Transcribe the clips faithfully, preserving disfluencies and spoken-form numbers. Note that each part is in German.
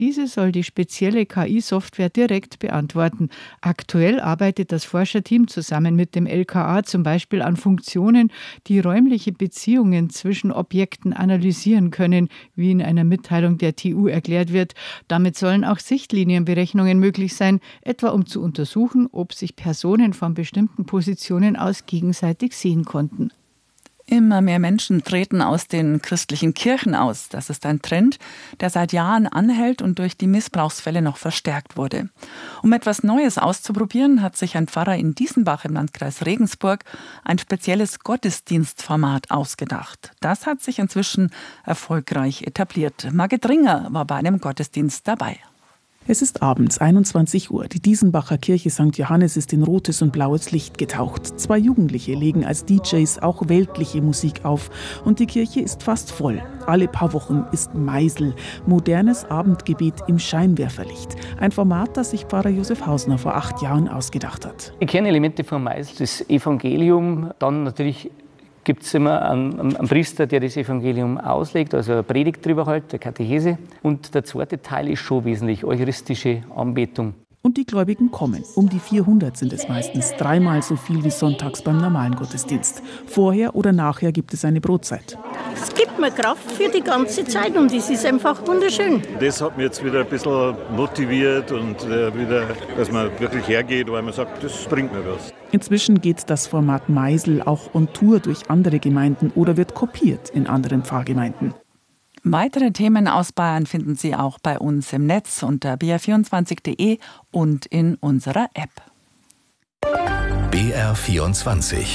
Diese soll die spezielle K I-Software direkt beantworten. Aktuell arbeitet das Forscherteam zusammen mit dem L K A zum Beispiel an Funktionen, die räumliche Beziehungen zwischen Objekten analysieren können, wie in einer Mitteilung der T U erklärt wird. Damit sollen auch Sichtlinienberechnungen möglich sein, etwa um zu untersuchen, ob sich Personen von bestimmten Positionen aus gegenseitig sehen konnten. Immer mehr Menschen treten aus den christlichen Kirchen aus. Das ist ein Trend, der seit Jahren anhält und durch die Missbrauchsfälle noch verstärkt wurde. Um etwas Neues auszuprobieren, hat sich ein Pfarrer in Diesenbach im Landkreis Regensburg ein spezielles Gottesdienstformat ausgedacht. Das hat sich inzwischen erfolgreich etabliert. Margit Ringer war bei einem Gottesdienst dabei. Es ist abends, einundzwanzig Uhr. Die Diesenbacher Kirche Sankt Johannes ist in rotes und blaues Licht getaucht. Zwei Jugendliche legen als D Js auch weltliche Musik auf. Und die Kirche ist fast voll. Alle paar Wochen ist Meisel, modernes Abendgebet im Scheinwerferlicht. Ein Format, das sich Pfarrer Josef Hausner vor acht Jahren ausgedacht hat. Die Kernelemente von Meisel, das Evangelium, dann natürlich gibt es immer einen, einen Priester, der das Evangelium auslegt, also eine Predigt drüber halt, eine Katechese. Und der zweite Teil ist schon wesentlich, eucharistische Anbetung. Und die Gläubigen kommen. Um die vierhundert sind es meistens, dreimal so viel wie sonntags beim normalen Gottesdienst. Vorher oder nachher gibt es eine Brotzeit. Es gibt mir Kraft für die ganze Zeit und das ist einfach wunderschön. Das hat mich jetzt wieder ein bisschen motiviert und äh, wieder, dass man wirklich hergeht, weil man sagt, das bringt mir was. Inzwischen geht das Format Meisel auch on Tour durch andere Gemeinden oder wird kopiert in anderen Pfarrgemeinden. Weitere Themen aus Bayern finden Sie auch bei uns im Netz unter b r vierundzwanzig punkt d e und in unserer App. B R vierundzwanzig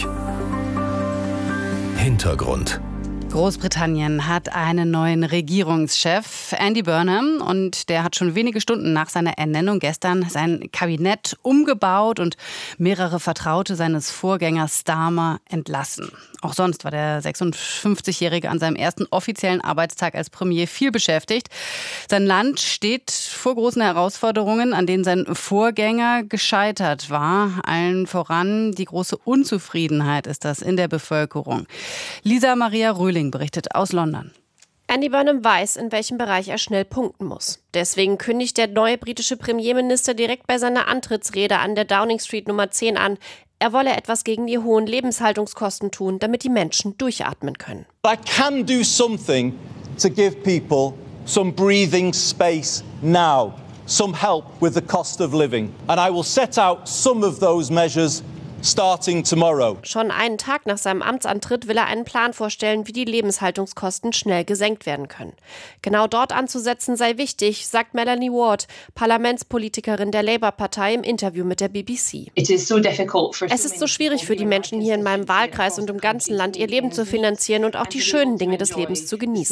Hintergrund. Großbritannien hat einen neuen Regierungschef, Andy Burnham, und der hat schon wenige Stunden nach seiner Ernennung gestern sein Kabinett umgebaut und mehrere Vertraute seines Vorgängers Starmer entlassen. Auch sonst war der sechsundfünfzigjährige an seinem ersten offiziellen Arbeitstag als Premier viel beschäftigt. Sein Land steht vor großen Herausforderungen, an denen sein Vorgänger gescheitert war. Allen voran die große Unzufriedenheit ist das in der Bevölkerung. Lisa Maria Röhling berichtet aus London. Andy Burnham weiß, in welchem Bereich er schnell punkten muss. Deswegen kündigt der neue britische Premierminister direkt bei seiner Antrittsrede an der Downing Street Nummer zehn an, er wolle etwas gegen die hohen Lebenshaltungskosten tun, damit die Menschen durchatmen können. I can do something to give people some breathing space now, some help with the cost of living. And I will set out some of those measures starting tomorrow. Schon einen Tag nach seinem Amtsantritt will er einen Plan vorstellen, wie die Lebenshaltungskosten schnell gesenkt werden können. Genau dort anzusetzen sei wichtig, sagt Melanie Ward, Parlamentspolitikerin der Labour-Partei im Interview mit der B B C. Es ist so schwierig für die Menschen hier in meinem Wahlkreis und im ganzen Land, ihr Leben zu finanzieren und auch die schönen Dinge des Lebens zu genießen.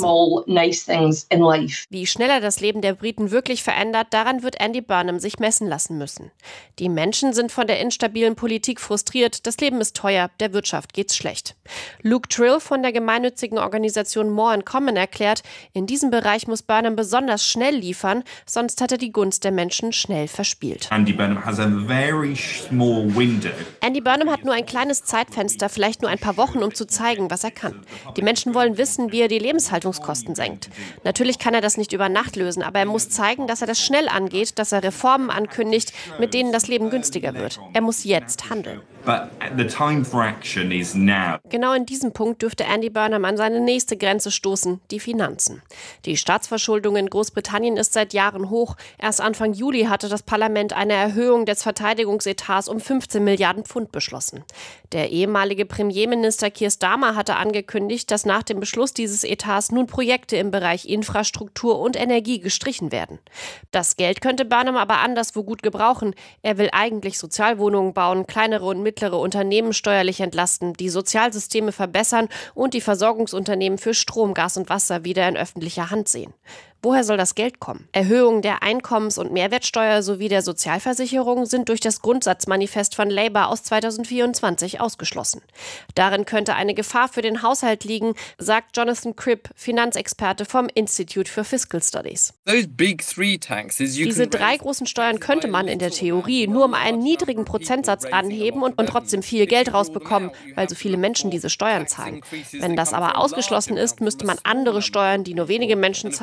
Wie schnell er das Leben der Briten wirklich verändert, daran wird Andy Burnham sich messen lassen müssen. Die Menschen sind von der instabilen Politik frustriert. Das Leben ist teuer, der Wirtschaft geht's schlecht. Luke Trill von der gemeinnützigen Organisation More in Common erklärt, in diesem Bereich muss Burnham besonders schnell liefern, sonst hat er die Gunst der Menschen schnell verspielt. Andy Burnham has a very small window. Andy Burnham hat nur ein kleines Zeitfenster, vielleicht nur ein paar Wochen, um zu zeigen, was er kann. Die Menschen wollen wissen, wie er die Lebenshaltungskosten senkt. Natürlich kann er das nicht über Nacht lösen, aber er muss zeigen, dass er das schnell angeht, dass er Reformen ankündigt, mit denen das Leben günstiger wird. Er muss jetzt handeln. But the time for action is now. Genau in diesem Punkt dürfte Andy Burnham an seine nächste Grenze stoßen, die Finanzen. Die Staatsverschuldung in Großbritannien ist seit Jahren hoch. Erst Anfang Juli hatte das Parlament eine Erhöhung des Verteidigungsetats um fünfzehn Milliarden Pfund beschlossen. Der ehemalige Premierminister Keir Starmer hatte angekündigt, dass nach dem Beschluss dieses Etats nun Projekte im Bereich Infrastruktur und Energie gestrichen werden. Das Geld könnte Burnham aber anderswo gut gebrauchen. Er will eigentlich Sozialwohnungen bauen, kleinere und mittlere Unternehmen steuerlich entlasten, die Sozialsysteme verbessern und die Versorgungsunternehmen für Strom, Gas und Wasser wieder in öffentlicher Hand sehen. Woher soll das Geld kommen? Erhöhung der Einkommens- und Mehrwertsteuer sowie der Sozialversicherung sind durch das Grundsatzmanifest von Labour aus zweitausendvierundzwanzig ausgeschlossen. Darin könnte eine Gefahr für den Haushalt liegen, sagt Jonathan Cribb, Finanzexperte vom Institute for Fiscal Studies. Diese drei großen Steuern könnte man in der Theorie nur um einen niedrigen Prozentsatz anheben und, und trotzdem viel Geld rausbekommen, weil so viele Menschen diese Steuern zahlen. Wenn das aber ausgeschlossen ist, müsste man andere Steuern, die nur wenige Menschen zahlen, um einen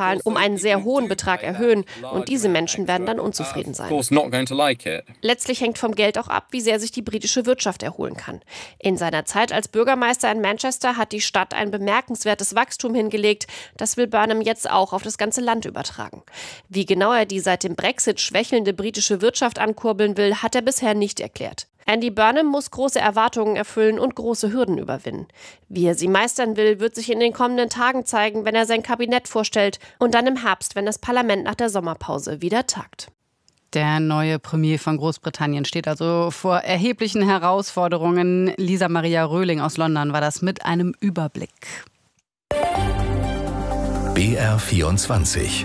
einen sehr hohen Betrag erhöhen und diese Menschen werden dann unzufrieden sein. Letztlich hängt vom Geld auch ab, wie sehr sich die britische Wirtschaft erholen kann. In seiner Zeit als Bürgermeister in Manchester hat die Stadt ein bemerkenswertes Wachstum hingelegt. Das will Burnham jetzt auch auf das ganze Land übertragen. Wie genau er die seit dem Brexit schwächelnde britische Wirtschaft ankurbeln will, hat er bisher nicht erklärt. Andy Burnham muss große Erwartungen erfüllen und große Hürden überwinden. Wie er sie meistern will, wird sich in den kommenden Tagen zeigen, wenn er sein Kabinett vorstellt und dann im Herbst, wenn das Parlament nach der Sommerpause wieder tagt. Der neue Premier von Großbritannien steht also vor erheblichen Herausforderungen. Lisa Maria Röhling aus London war das mit einem Überblick. B R vierundzwanzig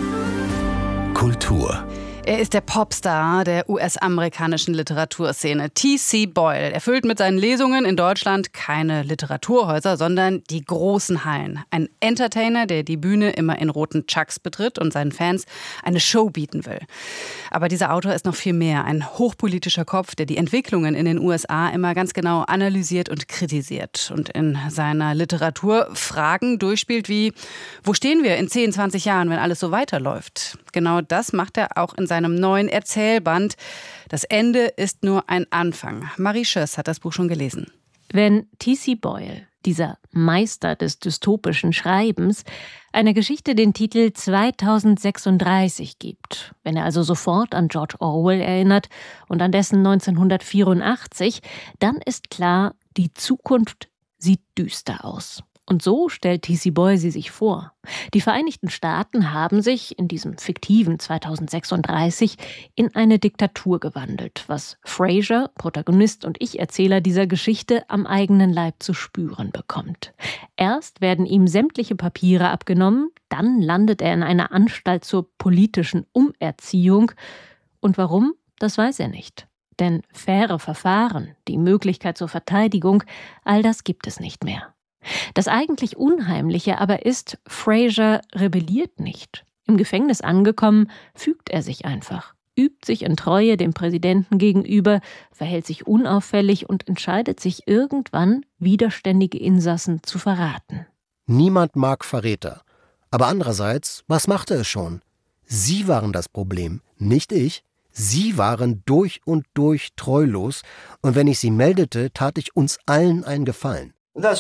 Kultur. Er ist der Popstar der U S-amerikanischen Literaturszene. T C. Boyle erfüllt mit seinen Lesungen in Deutschland keine Literaturhäuser, sondern die großen Hallen. Ein Entertainer, der die Bühne immer in roten Chucks betritt und seinen Fans eine Show bieten will. Aber dieser Autor ist noch viel mehr. Ein hochpolitischer Kopf, der die Entwicklungen in den U S A immer ganz genau analysiert und kritisiert. Und in seiner Literatur Fragen durchspielt wie: Wo stehen wir in zehn, zwanzig Jahren, wenn alles so weiterläuft? Genau das macht er auch in seinem neuen Erzählband. Das Ende ist nur ein Anfang. Marie Schöss hat das Buch schon gelesen. Wenn T C. Boyle, dieser Meister des dystopischen Schreibens, einer Geschichte den Titel zweitausendsechsunddreißig gibt, wenn er also sofort an George Orwell erinnert und an dessen neunzehnhundertvierundachtzig, dann ist klar, die Zukunft sieht düster aus. Und so stellt T C. Boyle sie sich vor. Die Vereinigten Staaten haben sich in diesem fiktiven zweitausendsechsunddreißig in eine Diktatur gewandelt, was Fraser, Protagonist und Ich-Erzähler dieser Geschichte, am eigenen Leib zu spüren bekommt. Erst werden ihm sämtliche Papiere abgenommen, dann landet er in einer Anstalt zur politischen Umerziehung. Und warum? Das weiß er nicht. Denn faire Verfahren, die Möglichkeit zur Verteidigung, all das gibt es nicht mehr. Das eigentlich Unheimliche aber ist, Fraser rebelliert nicht. Im Gefängnis angekommen, fügt er sich einfach, übt sich in Treue dem Präsidenten gegenüber, verhält sich unauffällig und entscheidet sich irgendwann, widerständige Insassen zu verraten. Niemand mag Verräter. Aber andererseits, was machte es schon? Sie waren das Problem, nicht ich. Sie waren durch und durch treulos, und wenn ich sie meldete, tat ich uns allen einen Gefallen.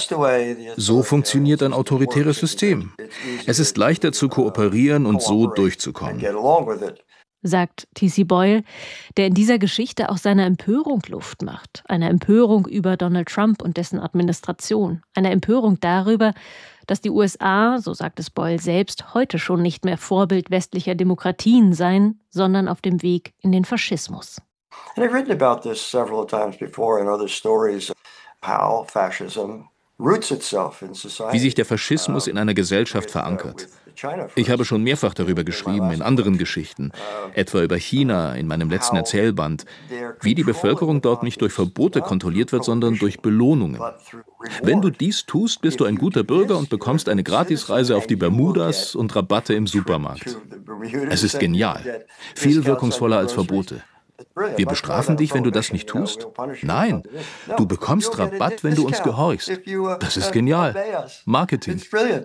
So funktioniert ein autoritäres System. Es ist leichter zu kooperieren und so durchzukommen. Sagt T C. Boyle, der in dieser Geschichte auch seiner Empörung Luft macht. Eine Empörung über Donald Trump und dessen Administration. Eine Empörung darüber, dass die U S A, so sagt es Boyle selbst, heute schon nicht mehr Vorbild westlicher Demokratien seien, sondern auf dem Weg in den Faschismus. And I've written about this several times before in other stories. How fascism roots itself in society. Wie sich der Faschismus in einer Gesellschaft verankert. Ich habe schon mehrfach darüber geschrieben in anderen Geschichten, etwa über China in meinem letzten Erzählband, wie die Bevölkerung dort nicht durch Verbote kontrolliert wird, sondern durch Belohnungen. Wenn du dies tust, bist du ein guter Bürger und bekommst eine Gratisreise auf die Bermudas und Rabatte im Supermarkt. Es ist genial, viel wirkungsvoller als Verbote. Wir bestrafen dich, wenn du das nicht tust? Nein, du bekommst Rabatt, wenn du uns gehorchst. Das ist genial. Marketing.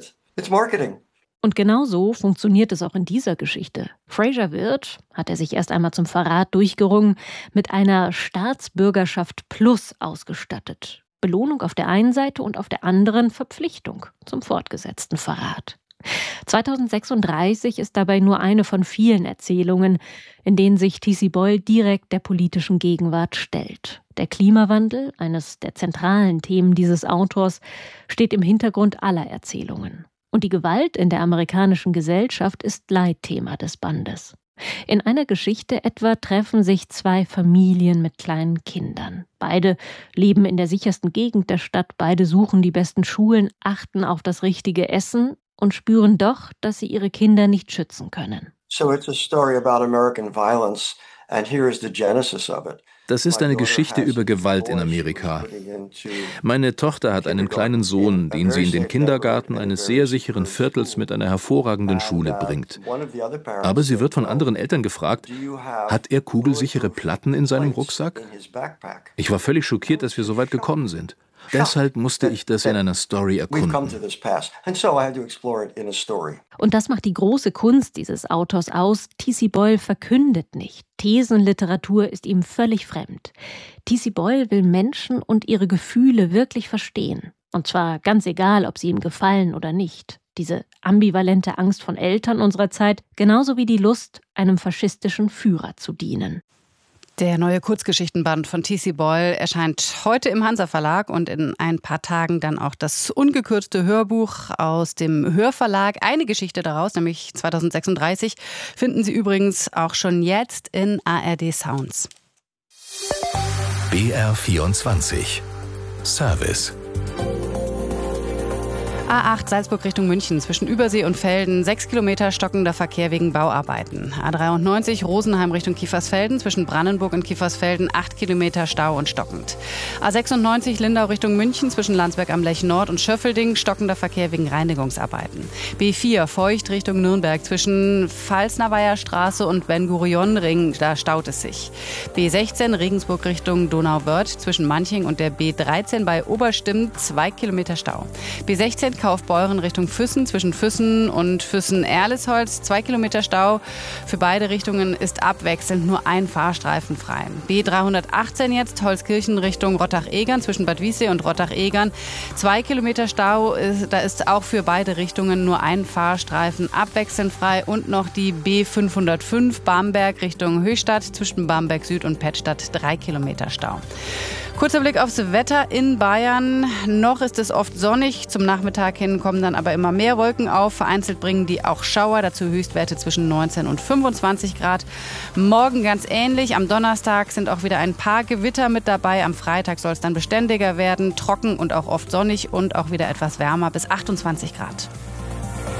Und genau so funktioniert es auch in dieser Geschichte. Fraser wird, hat er sich erst einmal zum Verrat durchgerungen, mit einer Staatsbürgerschaft Plus ausgestattet. Belohnung auf der einen Seite und auf der anderen Verpflichtung zum fortgesetzten Verrat. zweitausendsechsunddreißig ist dabei nur eine von vielen Erzählungen, in denen sich T C. Boyle direkt der politischen Gegenwart stellt. Der Klimawandel, eines der zentralen Themen dieses Autors, steht im Hintergrund aller Erzählungen. Und die Gewalt in der amerikanischen Gesellschaft ist Leitthema des Bandes. In einer Geschichte etwa treffen sich zwei Familien mit kleinen Kindern. Beide leben in der sichersten Gegend der Stadt, beide suchen die besten Schulen, achten auf das richtige Essen und spüren doch, dass sie ihre Kinder nicht schützen können. So it's a story about American violence, and here is the genesis of it. Das ist eine Geschichte über Gewalt in Amerika. Meine Tochter hat einen kleinen Sohn, den sie in den Kindergarten eines sehr sicheren Viertels mit einer hervorragenden Schule bringt. Aber sie wird von anderen Eltern gefragt, hat er kugelsichere Platten in seinem Rucksack? Ich war völlig schockiert, dass wir so weit gekommen sind. Deshalb musste ich das in einer Story erkunden. Und das macht die große Kunst dieses Autors aus. T C. Boyle verkündet nicht. Thesenliteratur ist ihm völlig fremd. T C. Boyle will Menschen und ihre Gefühle wirklich verstehen. Und zwar ganz egal, ob sie ihm gefallen oder nicht. Diese ambivalente Angst von Eltern unserer Zeit, genauso wie die Lust, einem faschistischen Führer zu dienen. Der neue Kurzgeschichtenband von T C. Boyle erscheint heute im Hansa Verlag und in ein paar Tagen dann auch das ungekürzte Hörbuch aus dem Hörverlag. Eine Geschichte daraus, nämlich zweitausendsechsunddreißig, finden Sie übrigens auch schon jetzt in A R D Sounds. B R vierundzwanzig Service. A acht Salzburg Richtung München zwischen Übersee und Velden, sechs Kilometer stockender Verkehr wegen Bauarbeiten. A dreiundneunzig Rosenheim Richtung Kiefersfelden zwischen Brandenburg und Kiefersfelden, acht Kilometer Stau und stockend. A sechsundneunzig Lindau Richtung München zwischen Landsberg am Lech Nord und Schöffelding, stockender Verkehr wegen Reinigungsarbeiten. B vier Feucht Richtung Nürnberg zwischen Pfalznaweier Straße und Ben-Gurion-Ring, da staut es sich. B sechzehn Regensburg Richtung Donauwörth zwischen Manching und der B dreizehn bei Oberstimm, zwei Kilometer Stau. B sechzehn Kaufbeuren Richtung Füssen zwischen Füssen und Füssen-Erlesholz, zwei Kilometer Stau. Für beide Richtungen ist abwechselnd nur ein Fahrstreifen frei. B dreihundertachtzehn jetzt Holzkirchen Richtung Rottach-Egern zwischen Bad Wiessee und Rottach-Egern, zwei Kilometer Stau. Da ist auch für beide Richtungen nur ein Fahrstreifen abwechselnd frei. Und noch die B fünfhundertfünf Bamberg Richtung Höchstadt zwischen Bamberg Süd und Pettstadt, drei Kilometer Stau. Kurzer Blick aufs Wetter in Bayern. Noch ist es oft sonnig. Zum Nachmittag hin kommen dann aber immer mehr Wolken auf. Vereinzelt bringen die auch Schauer. Dazu Höchstwerte zwischen neunzehn und fünfundzwanzig Grad. Morgen ganz ähnlich. Am Donnerstag sind auch wieder ein paar Gewitter mit dabei. Am Freitag soll es dann beständiger werden. Trocken und auch oft sonnig und auch wieder etwas wärmer bis achtundzwanzig Grad.